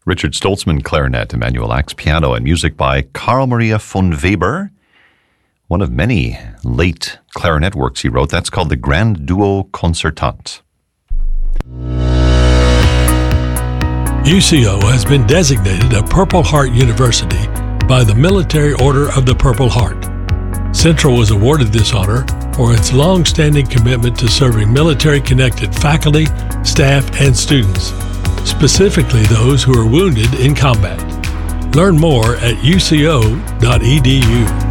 Richard Stoltzman, clarinet, Emanuel Ax, piano, and music by Carl Maria von Weber. One of many late clarinet works he wrote. That's called the Grand Duo Concertant. UCO has been designated a Purple Heart University by the Military Order of the Purple Heart. Central was awarded this honor for its long-standing commitment to serving military-connected faculty, staff, and students, specifically those who are wounded in combat. Learn more at uco.edu.